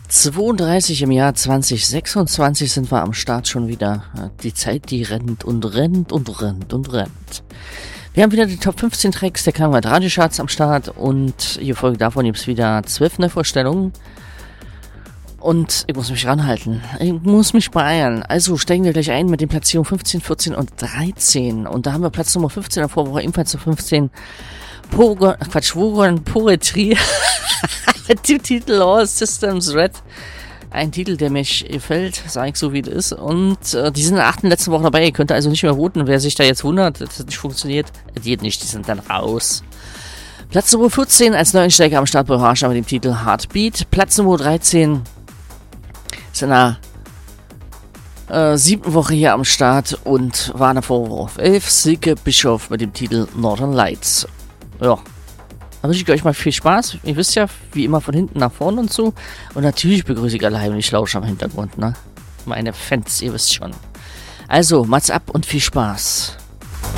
32 im Jahr 2026 sind wir am Start schon wieder. Die Zeit, die rennt und rennt und rennt und rennt. Wir haben wieder die Top 15 Tracks der Karneval Radiocharts am Start und hier Folge davon gibt es wieder 12 Neuvorstellungen. Und ich muss mich ranhalten. Ich muss mich beeilen. Also steigen wir gleich ein mit den Platzierungen 15, 14 und 13. Und da haben wir Platz Nummer 15 in der Vorwoche ebenfalls zu 15. Wogon Poetry. Mit dem Titel All Systems Red. Ein Titel, der mich gefällt, sage ich so wie es ist. Und die sind in der 8. letzten Woche dabei. Ihr könnt also nicht mehr voten. Wer sich da jetzt wundert, dass das nicht funktioniert, das geht nicht. Die sind dann raus. Platz Nummer 14 als Neuensteiger am Start bei Harsha mit dem Titel Heartbeat. Platz Nummer 13 ist in der 7. Woche hier am Start und war in der Vorwoche auf 11. Silke Bischof mit dem Titel Northern Lights. Ja. Dann wünsche ich euch mal viel Spaß. Ihr wisst ja, wie immer von hinten nach vorne und so. Und natürlich begrüße ich alle heimlich Lauscher im Hintergrund, ne? Meine Fans, ihr wisst schon. Also, Mats ab und viel Spaß.